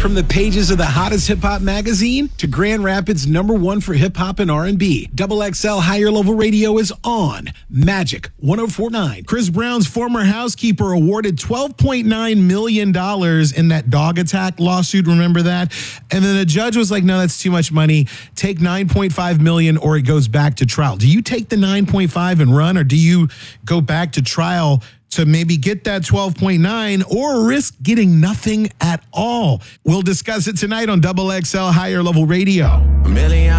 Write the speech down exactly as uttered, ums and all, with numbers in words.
From the pages of the hottest hip-hop magazine to Grand Rapids' number one for hip-hop and R and B, Double X L Higher Level Radio is on Magic one oh four point nine. Chris Brown's former housekeeper awarded twelve point nine million dollars in that dog attack lawsuit. Remember that? And then the judge was like, no, that's too much money. Take nine point five million dollars or it goes back to trial. Do you take the nine point five and run, or do you go back to trial to maybe get that twelve point nine or risk getting nothing at all? We'll discuss it tonight on Double X L Higher Level Radio. A million